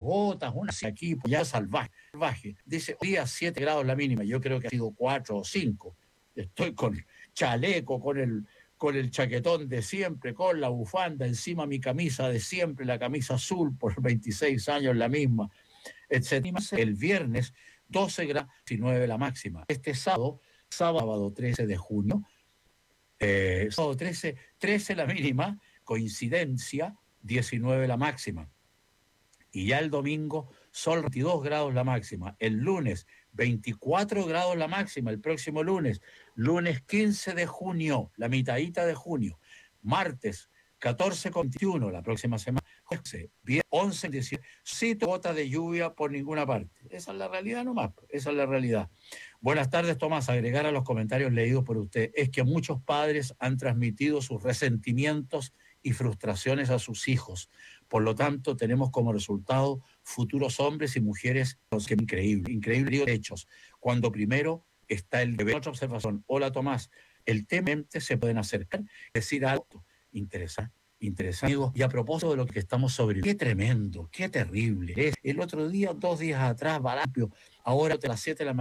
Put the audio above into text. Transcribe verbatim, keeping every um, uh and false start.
gotas, una aquí, ya salvaje, salvaje. Dice, hoy día siete grados la mínima, yo creo que ha sido cuatro o cinco. Estoy con chaleco, con el, con el chaquetón de siempre, con la bufanda, encima mi camisa de siempre, la camisa azul, por veintiséis años la misma, etcétera. El viernes, doce grados, diecinueve la máxima. Este sábado, sábado trece de junio, eh, sábado trece, trece la mínima, coincidencia, diecinueve la máxima. Y ya el domingo, sol veintidós grados la máxima. El lunes, veinticuatro grados la máxima. El próximo lunes, lunes quince de junio, la mitadita de junio. Martes, catorce con veintiuno, la próxima semana. once, diecisiete, sin gotas de lluvia por ninguna parte. Esa es la realidad nomás, esa es la realidad. Buenas tardes, Tomás. Agregar a los comentarios leídos por usted es que muchos padres han transmitido sus resentimientos y frustraciones a sus hijos. Por lo tanto, tenemos como resultado futuros hombres y mujeres que increíble, increíbles hechos. Cuando primero está el deber. Otra observación. Hola, Tomás. El tema se pueden acercar, decir algo interesante. Interesante. Y a propósito de lo que estamos sobre, qué tremendo, qué terrible. El otro día, dos días atrás, Balapio, ahora a las siete de la mañana.